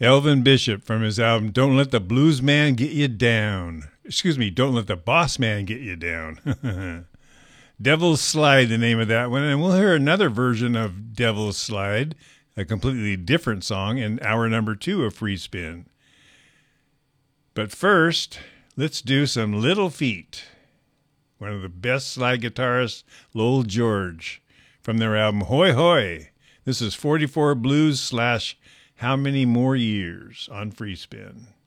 Elvin Bishop from his album Don't Let the Blues Man Get You Down. Excuse me, Don't Let the Boss Man Get You Down. Devil's Slide, the name of that one. And we'll hear another version of Devil's Slide, a completely different song, in hour number 2 of Free Spin. But first, let's do some Little Feat. One of the best slide guitarists, Lowell George, from their album Hoy Hoy. This is 44 Blues / How Many More Years on Free Spin.